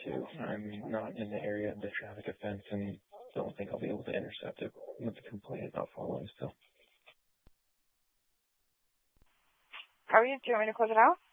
too. I'm not in the area of the traffic offense and don't think I'll be able to intercept it with the complaint not following still. How are you? Do you want me to close it out?